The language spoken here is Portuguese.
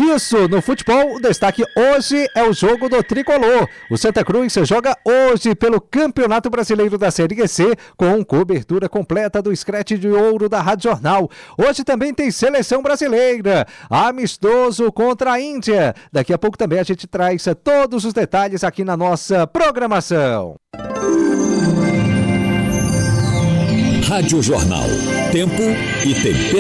Isso, no futebol, o destaque hoje é o jogo do Tricolor. O Santa Cruz joga hoje pelo Campeonato Brasileiro da Série C com cobertura completa do Scratch de Ouro da Rádio Jornal. Hoje também tem Seleção Brasileira, amistoso contra a Índia. Daqui a pouco também a gente traz todos os detalhes aqui na nossa programação. Rádio Jornal, tempo e temperatura.